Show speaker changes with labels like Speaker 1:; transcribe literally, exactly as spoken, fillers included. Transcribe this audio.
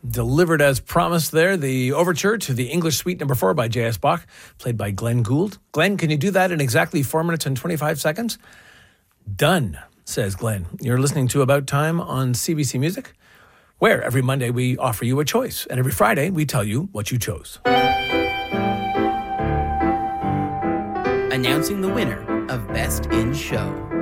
Speaker 1: Delivered as promised there, the overture to the English Suite number four by J S. Bach, played by Glenn Gould. Glenn, can you do that in exactly four minutes and twenty-five seconds? Done, says Glenn. You're listening to About Time on C B C Music, where every Monday we offer you a choice, and every Friday we tell you what you chose.
Speaker 2: Announcing the winner of Best in Show.